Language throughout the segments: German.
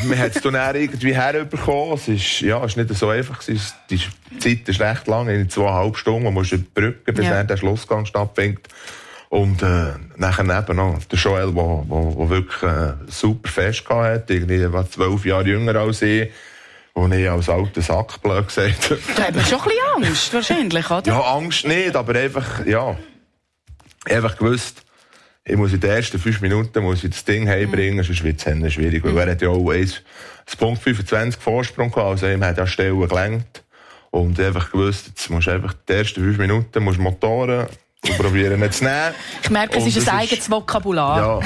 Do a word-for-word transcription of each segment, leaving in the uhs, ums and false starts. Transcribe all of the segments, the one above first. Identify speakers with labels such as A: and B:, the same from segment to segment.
A: man hat es dann irgendwie herbekommen. Es ist, ja, es ist nicht so einfach. Die Zeit ist recht lang, in zweieinhalb Stunden. Man muss überbrücken, bis ja. der Schlussgang stattfindet. Und äh, nachher eben noch der Joel, der wirklich äh, super fest hatte, irgendwie war zwölf Jahre jünger als ich, wo ich als alter Sack blöd gesagt habe.
B: Da hat man schon ein bisschen Angst, wahrscheinlich, oder?
A: Ja, Angst nicht, aber einfach, ja, einfach gewusst, ich muss in den ersten fünf Minuten muss ich das Ding heimbringen, mhm. sonst wird es schwierig, weil mhm. er hat ja auch eins Punkt fünfundzwanzig Vorsprung gehabt, also ihm hat ja Stellen gelenkt und einfach gewusst, jetzt musst du einfach die ersten fünf Minuten musst Motoren und probieren nicht zu nehmen.
B: Ich merke, es und ist ein eigenes ist, Vokabular. Ja.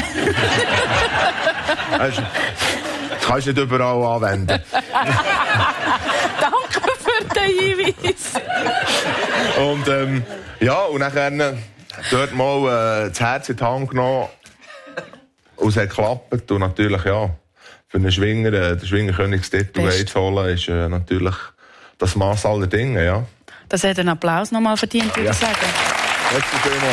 A: Das kannst du nicht überall anwenden.
B: Danke für den Hinweis.
A: Und ähm, ja, und nachher dort mal äh, das Herz in die Hand genommen und es hat geklappt. Und natürlich, ja, für einen Schwinger, äh, den Schwingerkönigstitel einzuholen, ist äh, natürlich das Maß aller Dinge, ja.
B: Das hat einen Applaus nochmal verdient, würde ich sagen.
A: Letzte Mal.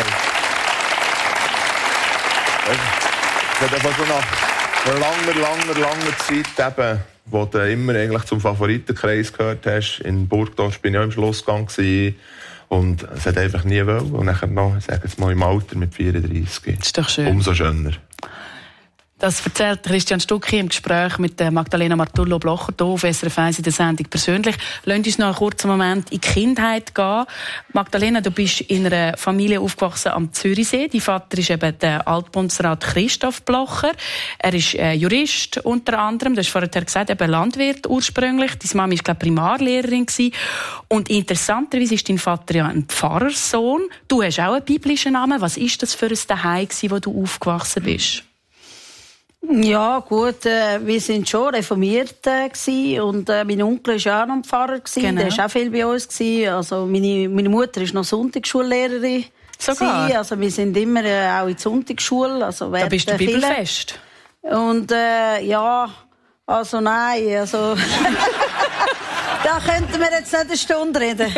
A: Es hat einfach so nach langer, langer, langer Zeit, eben, wo du immer eigentlich zum Favoritenkreis gehört hast. In Burgdorf bin ich auch im Schlussgang gewesen. Und es hat einfach nie wollen. Und nachher noch, sagen wir mal, im Alter mit vierunddreißig.
B: Das ist doch schön.
A: Umso schöner.
B: Das erzählt Christian Stucki im Gespräch mit Magdalena Martullo-Blocher hier auf S R F eins in der Sendung persönlich. Lasst uns noch einen kurzen Moment in die Kindheit gehen. Magdalena, du bist in einer Familie aufgewachsen am Zürichsee. Dein Vater ist eben der Altbundesrat Christoph Blocher. Er ist äh, Jurist unter anderem. Du hast vorher gesagt, eben Landwirt ursprünglich. Deine Mama war, glaube ich, Primarlehrerin gewesen. Und interessanterweise ist dein Vater ja ein Pfarrerssohn. Du hast auch einen biblischen Namen. Was war das für ein Zuhause, wo du aufgewachsen bist?
C: Ja, gut, äh, wir sind schon reformiert äh, gewesen, und äh, mein Onkel war ja auch noch ein Pfarrer gewesen, genau. Der war auch viel bei uns gewesen. Also meine, meine Mutter ist noch Sonntagsschullehrerin.
B: Sogar?
C: Also wir sind immer äh, auch in die Sonntagsschule. Also
B: da bist du bibelfest?
C: Und äh, ja, also nein, also da könnten wir jetzt nicht eine Stunde reden.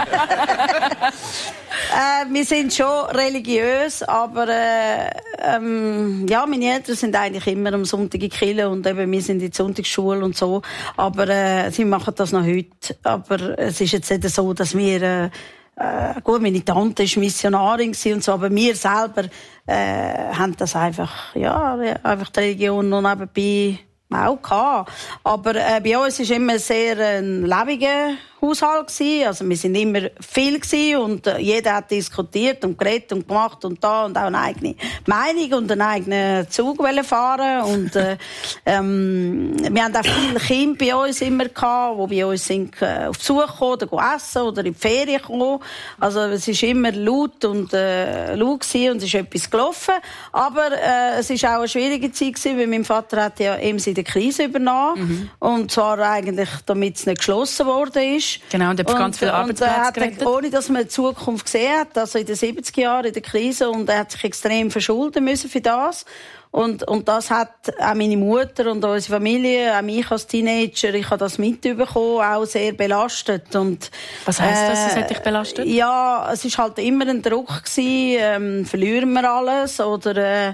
C: Äh, wir sind schon religiös, aber äh, ähm, ja, meine Eltern sind eigentlich immer am Sonntag in die Kirche und eben wir sind in der Sonntagsschule und so. Aber äh, sie machen das noch heute. Aber es ist jetzt nicht so, dass wir äh, äh, gut, meine Tante ist Missionarin und so, aber wir selber äh, haben das einfach, ja, einfach die Religion noch nebenbei auch gehabt. Aber äh, bei uns war immer sehr ein lebendiger Haushalt gewesen. Also wir sind immer viel gewesen und äh, jeder hat diskutiert und geredet und gemacht und da und auch eine eigene Meinung und einen eigenen Zug fahren und äh, ähm, wir haben auch viele Kinder bei uns immer gehabt, die bei uns sind äh, auf Besuch gekommen oder essen oder in die Ferien gekommen. Also es ist immer laut und äh, laut gewesen und es ist etwas gelaufen. Aber äh, es ist auch eine schwierige Zeit gewesen, weil mein Vater hat ja eben in der Krise übernommen mhm. und zwar eigentlich, damit es nicht geschlossen worden ist.
B: Genau, und er hat ganz viele Arbeitsplätze gerettet.
C: Ohne, dass man die Zukunft gesehen hat, also in den siebziger Jahren in der Krise, und er hat sich extrem verschulden müssen für das. Und, und das hat auch meine Mutter und unsere Familie, auch mich als Teenager, ich habe das mitbekommen, auch sehr belastet. Und,
B: was heisst
C: äh,
B: das, es hat dich belastet?
C: Ja, es ist halt immer ein Druck gewesen, ähm, verlieren wir alles oder äh,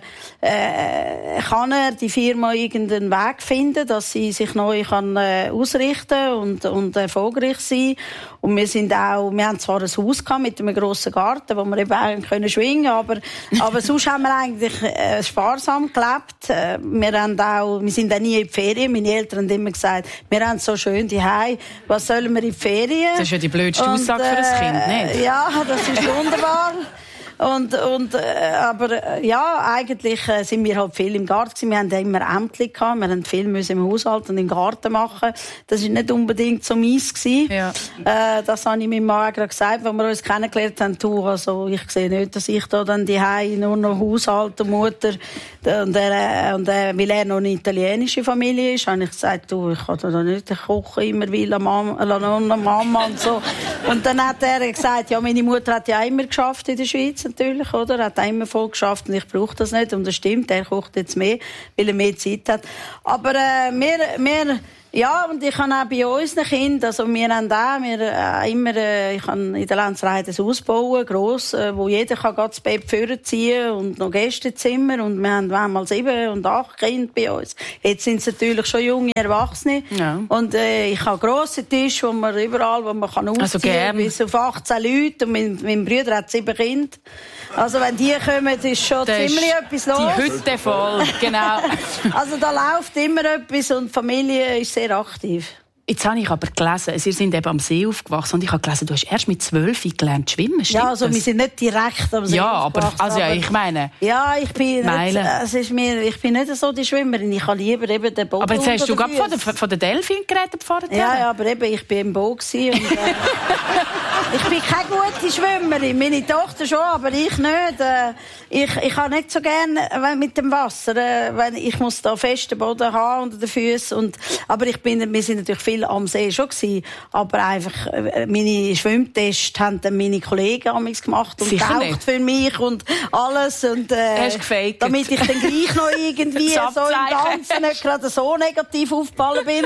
C: äh, kann er die Firma irgendeinen Weg finden, dass sie sich neu kann äh, ausrichten und, und erfolgreich sein. Und wir sind auch, wir haben zwar ein Haus gehabt mit einem grossen Garten, wo wir eben auch können schwingen, aber, aber sonst haben wir eigentlich äh, sparsam gelebt. Äh, wir haben auch, wir sind auch nie in die Ferien. Meine Eltern haben immer gesagt, wir haben so schön die Hause. Was sollen wir in die Ferien?
B: Das ist ja die blödste Aussage für ein Kind, nicht?
C: Ja, das ist wunderbar. Und, und, äh, aber äh, ja, eigentlich äh, sind wir halt viel im Garten gewesen. Wir hatten immer Ämter gehabt. Wir haben viel müssen im Haushalt und im Garten machen. Das war nicht unbedingt so meins gewesen. Ja. Äh, das habe ich meinem Mann gerade gesagt, als wir uns kennengelernt haben. Du, also, ich sehe nicht, dass ich da dann die Hause nur noch Haushalt und Mutter, und er, und er, weil er noch eine italienische Familie ist, habe ich gesagt, du, ich kann da nicht kochen, immer will Mama, Mama und so. Und dann hat er gesagt, ja, meine Mutter hat ja immer geschafft in der Schweiz, natürlich, oder? Er hat auch immer voll geschafft und ich brauche das nicht. Und das stimmt, er kocht jetzt mehr, weil er mehr Zeit hat. Aber äh, wir, wir, Ja, und ich habe auch bei unseren Kindern, also wir haben auch, wir, äh, immer, äh, ich habe in der Lenzerheide ein Haus bauen, gross, äh, wo jeder kann das Bett vorziehen und noch Gästezimmer, und wir haben einmal sieben und acht Kinder bei uns. Jetzt sind es natürlich schon junge Erwachsene. Ja. Und äh, ich habe grosse Tische, wo man überall, wo man kann ausziehen kann, also bis auf achtzehn Leute, und mein, mein Bruder hat sieben Kinder. Also wenn die kommen, ist schon das ziemlich ist etwas los.
B: Die Hütte voll, genau.
C: Also da läuft immer etwas und die Familie ist sehr aktiv.
B: Jetzt habe ich aber gelesen, Sie sind eben am See aufgewachsen, und ich habe gelesen, du hast erst mit zwölf gelernt zu schwimmen, stimmt
C: Ja, also
B: das?
C: wir sind nicht direkt am See
B: ja,
C: aufgewachsen.
B: Aber, also ja, ich meine...
C: Ja, ich bin, nicht, es ist mir, ich bin nicht so die Schwimmerin, ich habe lieber eben den Boot.
B: Aber jetzt hast du gerade von der, von der Delfin geredet vorher?
C: Ja, ja, aber eben, ich bin im Boot gewesen und, äh, ich bin keine gute Schwimmerin, meine Tochter schon, aber ich nicht. Äh, ich, ich habe nicht so gerne mit dem Wasser, äh, wenn ich muss da festen Boden haben unter den Füßen, und aber ich bin, wir sind natürlich viel am See schon gewesen, aber einfach äh, meine Schwimmtests haben dann meine Kollegen amigs gemacht und getaucht für mich und alles, und äh,
B: hast gefaked,
C: damit ich dann gleich noch irgendwie so im Ganzen nicht gerade so negativ aufgefallen bin.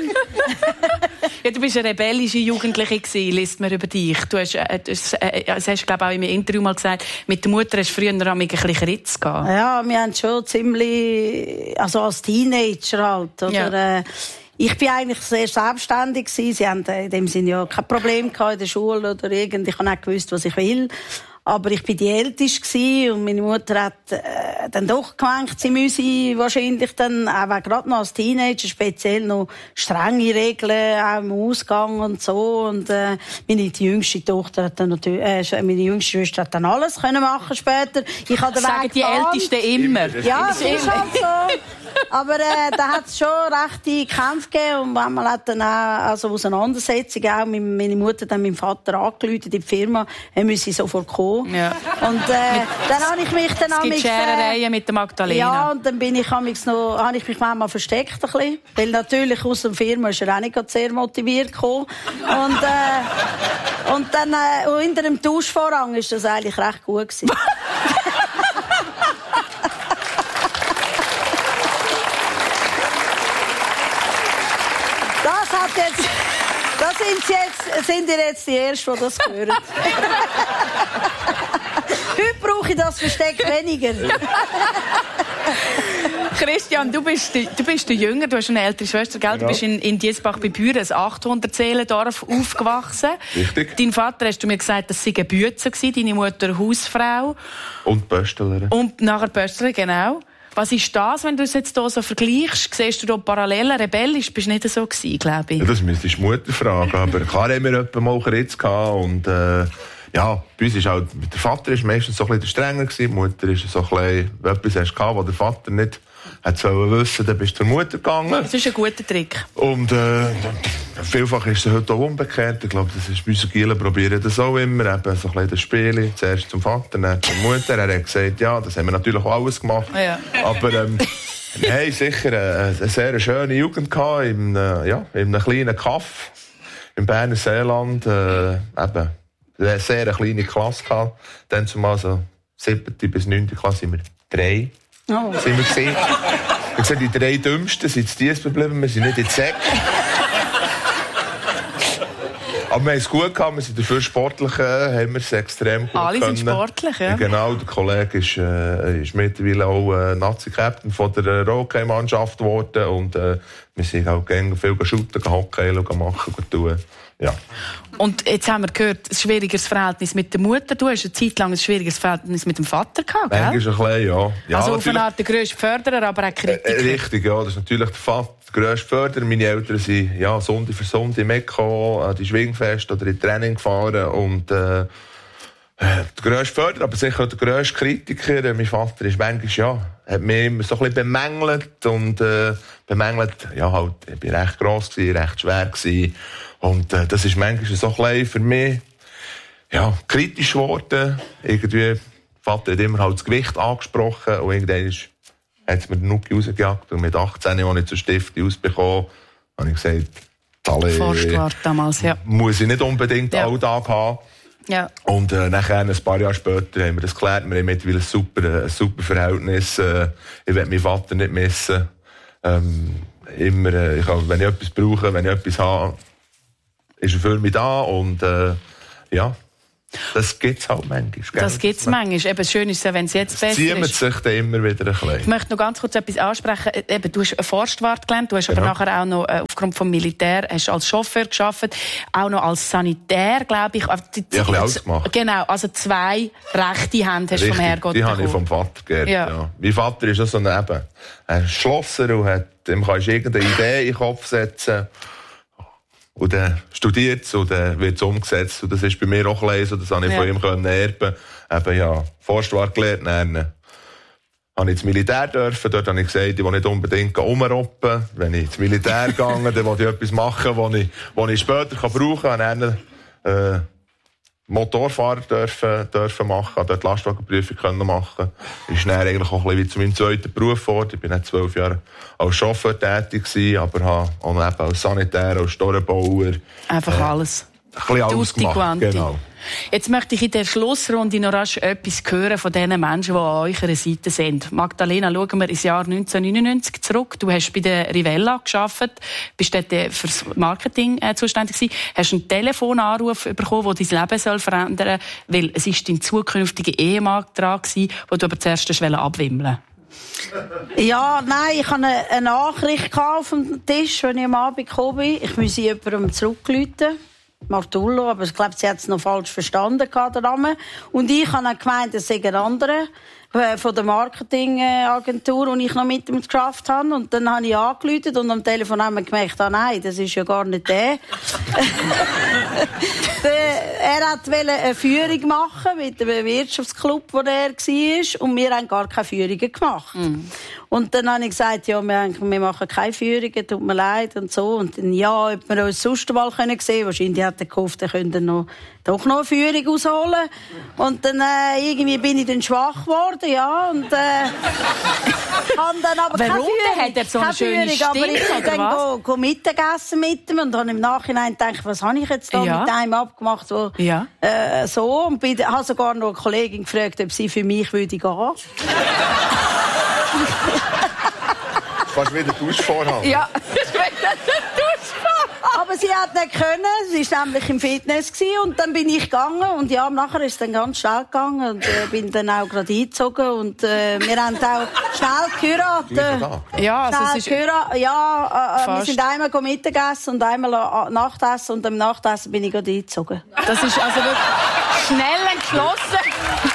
B: Ja, du bist eine rebellische Jugendliche gewesen, liest man über dich. Du hast, äh, du hast, äh, das hast du, glaube ich, auch im Interview mal gesagt, mit der Mutter hast du früher ein bisschen Ritz gehabt.
C: Ja, wir haben schon ziemlich, also als Teenager halt, oder? Ja. Äh, Ich bin eigentlich sehr selbstständig gewesen. Sie haben in dem Sinne ja kein Problem gehabt in der Schule oder irgend. Ich habe nicht gewusst, was ich will. Aber ich bin die Älteste gewesen, und meine Mutter hat äh, dann doch gemerkt, sie müsse wahrscheinlich dann, auch gerade noch als Teenager, speziell noch strenge Regeln, auch im Ausgang und so. Und äh, meine die jüngste Tochter hat dann natürlich, äh, meine jüngste Schwester hat dann alles können machen später. Ich habe den
B: Sagen
C: Weg
B: die Ältesten immer.
C: Ja, das ist halt so. Aber äh, da hat es schon rechte Kämpfe gegeben, und manchmal hat dann auch also Auseinandersetzungen, auch mit meine Mutter dann meinem Vater angerufen in die Firma, er müsse sofort kommen. Ja. Und äh, dann habe ich mich dann
B: es gibt Scherereien äh, mit der Magdalena.
C: Ja, und dann bin ich noch, habe ich mich manchmal versteckt ein bisschen, weil natürlich aus der Firma ist er auch nicht sehr motiviert gekommen. Und, äh, und dann äh, hinter dem Tauschvorhang ist das eigentlich recht gut gewesen. Das hat jetzt, das sind, jetzt, sind ihr jetzt die Ersten, die das hören. Heute brauche ich das Versteck weniger.
B: Christian, du bist, du bist der Jünger, du hast eine ältere Schwester, gell? Du ja. bist in, in Diesbach bei Büren, ein achthundert-Seelendorf, aufgewachsen.
A: Richtig.
B: Dein Vater, hast du mir gesagt, das sei ein Bützer gewesen, deine Mutter Hausfrau.
A: Und Pöstlerin. Und
B: nachher Pöstlerin, genau. Was ist das, wenn du es jetzt hier so vergleichst? Siehst du da Parallelen? Rebellisch bist du nicht so gewesen, glaube ich.
A: Ja, das müsstest du die Mutter fragen. Aber klar haben wir jemanden mal Ritz gehabt. Und äh, ja, bei uns ist halt, der Vater ist meistens so ein bisschen strenger gewesen. Die Mutter ist so ein bisschen, wenn etwas hast gehabt, was der Vater nicht hat sollen wissen, dann bist du zur Mutter gegangen.
B: Das ist ein guter Trick.
A: Und äh, vielfach ist es heute auch umgekehrt. Ich glaube, das ist bei unseren Gielen probieren das auch immer. Eben so ein bisschen das Spiel. Zuerst zum Vater, dann zur Mutter. Er hat gesagt, ja, das haben wir natürlich auch alles gemacht. Ja. Aber ähm, wir haben sicher eine, eine sehr schöne Jugend gehabt in, äh, ja, in einem kleinen Kaff im Berner Seeland. Äh, eben eine sehr kleine Klasse gehabt. Dann zumal so siebte bis neunte Klasse sind wir drei. Oh. Sind wir gesehen. Ich sage, die drei Dümmsten sind in Diesbach geblieben, wir sind nicht in die Säcke. Aber wir haben es gut gehabt, wir sind dafür sportlich, äh, haben wir es extrem gut
B: Alle
A: können.
B: sind sportlich, ja.
A: Genau, der Kollege ist, äh, ist mittlerweile auch äh, Nazi-Captain von der Rockey-Mannschaft geworden, und äh, wir sind auch gerne viel shooten, Hockey machen, tun. Ja.
B: Und jetzt haben wir gehört, ein schwieriges Verhältnis mit der Mutter. Du hast eine Zeit lang ein schwieriges Verhältnis mit dem Vater gehabt, gell?
A: Manchmal ein bisschen, ja. ja
B: also auf eine Art der grösste Förderer, aber auch Kritiker.
A: Äh, richtig, ja. Das ist natürlich der Vater, der grösste Förderer. Meine Eltern sind ja, Sonntag für Sonntag mitgekommen, an die Schwingfest oder in Training gefahren. Und äh, der grösste Förderer, aber sicher auch der grösste Kritiker. Mein Vater ist manchmal, ja, hat mich immer so ein bisschen bemängelt. Und äh, bemängelt, ja, halt, ich bin recht gross gewesen, recht schwer gewesen. Und äh, das ist manchmal so ein bisschen für mich ja, kritisch geworden. Irgendwie, Vater hat immer halt das Gewicht angesprochen, und irgendwann hat es mir den Nuki rausgejagt, und mit achtzehn, als ich zur Stifte ausbekommen, habe ich gesagt,
B: Vorstart damals, ja.
A: muss ich nicht unbedingt ja. Alltag haben.
B: Ja.
A: Und äh, nachher, ein paar Jahre später, haben wir das geklärt. Wir haben mittlerweile ein super, ein super Verhältnis. Äh, ich will meinen Vater nicht missen. Ähm, immer, äh, ich kann, wenn ich etwas brauche, wenn ich etwas habe, ist er für mich da und äh, ja. Das gibt es halt manchmal. Gell?
B: Das gibt es manchmal. Eben, schön ist es, wenn es jetzt besser
A: zieht
B: ist.
A: sich dann immer wieder ein bisschen. Ich
B: möchte noch ganz kurz etwas ansprechen. Eben, du hast einen Forstwart gelernt, du hast
A: genau.
B: aber nachher auch noch äh, aufgrund vom Militär hast als Chauffeur gearbeitet, auch noch als Sanitär, glaube ich.
A: Ja, ein bisschen alles gemacht.
B: Genau, also zwei rechte Hände hast du vom Herrgott
A: die
B: bekommen.
A: habe ich vom Vater geerbt,
B: ja.
A: ja. Mein Vater ist so ein, eben, ein Schlosser und hat, dem kannst du irgendeine Idee in den Kopf setzen. Und dann studiert es und dann wird es umgesetzt. Und das ist bei mir auch gelesen, das habe ich ja. von ihm können erben. Eben, ja, Forstwart gelernt, dann habe ich ins Militär dürfen. Dort habe ich gesagt, ich will nicht unbedingt rumroppen. Wenn ich ins Militär gehe, dann will ich etwas machen, was ich, was ich später brauchen kann. Und dann, äh, Motorfahrer dürfen, dürfen machen, dort Lastwagenprüfung können machen. Ist dann eigentlich auch ein bisschen wie zu meinem zweiten Beruf geworden. Ich bin nicht zwölf Jahre als Chauffeur tätig gewesen, aber habe auch eben als Sanitär, als Storenbauer.
B: Einfach
A: äh,
B: alles.
A: Ein bisschen alles gemacht, genau.
B: Jetzt möchte ich in der Schlussrunde noch rasch etwas hören von den Menschen, die an eurer Seite sind. Magdalena, schauen wir ins Jahr neunzehnhundertneunundneunzig zurück. Du hast bei der Rivella gearbeitet, bist dort fürs Marketing äh, zuständig gewesen, hast einen Telefonanruf bekommen, der dein Leben soll verändern soll, weil es ist dein zukünftiger Ehemann dran gewesen, den du aber zuerst abwimmeln wolltest.
C: Ja, nein, ich hatte eine Nachricht auf dem Tisch, als ich am Abend gekommen bin. Ich müsse jemandem zurückrufen. Martullo, aber ich glaube, sie hat es noch falsch verstanden, der Name. Und ich habe dann gemeint, es sei ein anderer von der Marketingagentur, und ich noch mit ihm geschafft habe. Und dann habe ich angerufen und am Telefon haben wir gemerkt, ah nein, das ist ja gar nicht der. Er wollte eine Führung machen mit dem Wirtschaftsclub, wo er war, und wir haben gar keine Führungen gemacht. Mm. Und dann habe ich gesagt, ja, wir, wir machen keine Führungen, tut mir leid und so. Und dann, ja, ob wir uns sonst mal sehen können. Wahrscheinlich hat er gehofft, er könnte noch, doch noch eine Führung rausholen. Und dann, äh, irgendwie bin ich dann schwach geworden, ja. Und, äh, habe dann aber
B: Warum?
C: keine Führung.
B: Hat er so eine schöne
C: Führung, aber ich
B: Stimme,
C: bin dann go, go Mittagessen mit ihm und habe im Nachhinein gedacht, was habe ich jetzt da
B: ja.
C: mit einem abgemacht, wo,
B: ja.
C: äh, so. Und bin, habe sogar noch eine Kollegin gefragt, ob sie für mich würde gehen.
A: Kannst du wieder Duschvorhang?
B: Ja, das ist wieder Duschvorhang.
C: Aber sie hat nicht können. Sie war nämlich im Fitness und dann bin ich gegangen und ja, nachher ist es dann ganz schnell gegangen und äh, bin dann auch gerade eingezogen und äh, wir haben auch schnell geheiratet.
B: Ja, also
C: schnell
B: es ist
C: geheiratet. Ja, äh, wir
B: fast.
C: sind einmal Mittagessen und einmal Nachtessen und am Nachtessen bin ich gerade eingezogen.
B: Das ist also wirklich schnell entschlossen.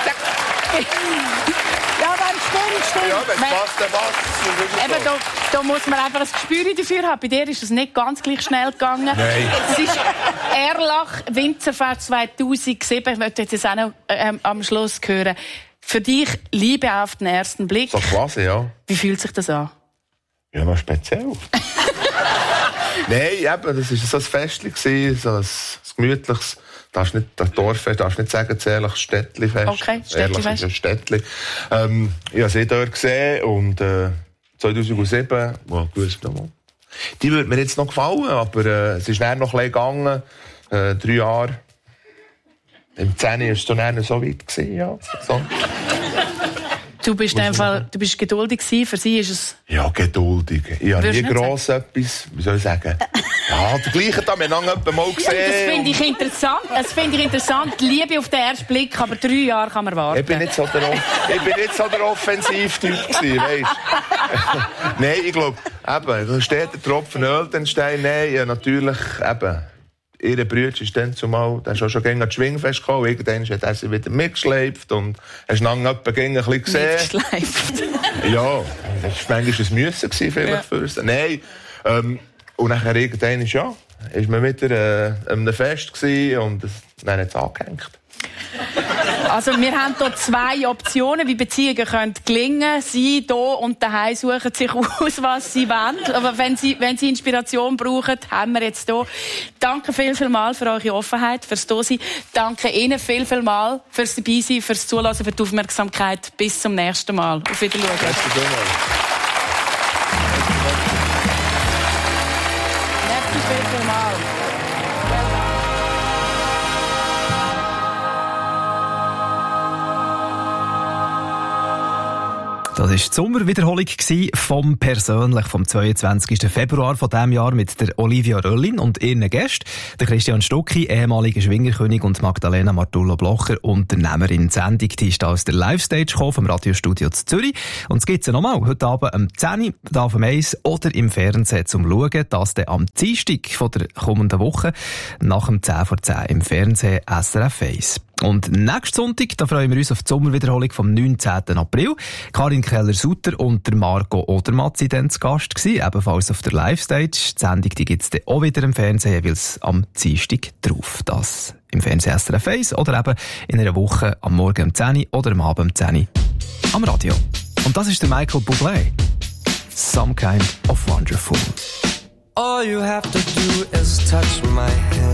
C: Ja, wenn es stimmt, stimmt.
A: Ja, wenn es passt, dann passt.
B: Eben, da, da muss man einfach ein Gespür dafür haben. Bei dir ist es nicht ganz gleich schnell gegangen.
A: Nein.
B: Es ist Erlach Winzerfest zweitausendsieben. Ich möchte jetzt auch noch ähm, am Schluss hören. Für dich Liebe auf den ersten Blick.
A: So quasi, ja.
B: Wie fühlt sich das an?
A: Ja, noch speziell. Nein, eben, das war so ein Festchen, so ein, ein gemütliches. Darfst nicht, das Dorffest, darfst nicht sagen, das ehrliches Städtli-Fest.
B: Okay, Städtli-Fest.
A: Ehrlich ist ein Städtli. Ähm, ich habe sie dort gesehen und äh, zweitausendsieben, oh, gut, die würde mir jetzt noch gefallen, aber äh, es ist dann noch ein bisschen gegangen, äh, drei Jahre. Im zehn war es dann so weit gewesen, ja. So.
B: Du bist einfach, du bist geduldig gewesen. Für sie ist es...
A: Ja, geduldig. Ich habe nie gross
B: sagen?
A: etwas, wie soll ich sagen? Ja, der gleiche da, wir haben lange mal gesehen.
B: Ja, das finde ich interessant. Das finde ich interessant. Die Liebe auf den ersten Blick, aber drei Jahre kann man warten.
A: Ich bin nicht so der, ich bin nicht so der Offensivtyp gewesen, weißt? Nein, ich glaube, eben, da steht der Tropfen Öl, den Stein. Nein, ja, natürlich, eben. Ihre Brüder ist dann zumal, der ist auch schon gegen das Schwingfest gekommen. Irgendwann hat er sie wieder mitgeschleift und hast ihn lange etwa gegen ein bisschen gesehen.
B: Mitgeschleift?
A: Ja, das war manchmal ein Müssen vielleicht ja. für uns. Nein, ähm, und nachher irgendwann ist ja, ist man wieder äh, an einem Fest gewesen und das, dann hat es angehängt.
B: Also wir haben hier zwei Optionen, wie Beziehungen können gelingen. Sie hier und daheim suchen sich aus, was sie wollen. Aber wenn sie, wenn sie Inspiration brauchen, haben wir jetzt hier. Danke viel, viel mal für eure Offenheit, fürs Dasein. Danke Ihnen viel, viel mal fürs Dabeisein, fürs Zuhören, für die Aufmerksamkeit. Bis zum nächsten Mal. Auf Wiedersehen.
A: Merci vielmals.
B: Merci viel, viel mal.
D: Das war die Sommerwiederholung vom Persönlich vom zweiundzwanzigsten Februar von diesem Jahr mit der Olivia Röllin und ihren Gästen, der Christian Stucki, ehemaliger Schwingerkönig, und Magdalena Martullo-Blocher, Unternehmerin. Die Sendung die ist aus der Live-Stage gekommen, vom Radiostudio zu Zürich. Und es gibt sie nochmal, heute Abend um zehn Uhr, da auf dem eins oder im Fernsehen zum Schauen. Das dann am Dienstag von der kommenden Woche, nach dem zehn vor zehn im Fernsehen S R F eins. Und nächsten Sonntag, da freuen wir uns auf die Sommerwiederholung vom neunzehnten April. Karin Keller-Sutter und der Marco Odermatt waren dann zu Gast gewesen, ebenfalls auf der Live-Stage. Die Sendung gibt es dann auch wieder im Fernsehen, jeweils am Dienstag drauf. Das im Fernsehen S R F eins oder eben in einer Woche am Morgen um zehn Uhr oder am Abend um zehn Uhr am Radio. Und das ist der Michael Bublé. Some Kind of Wonderful.
E: All you have to do is touch my hand.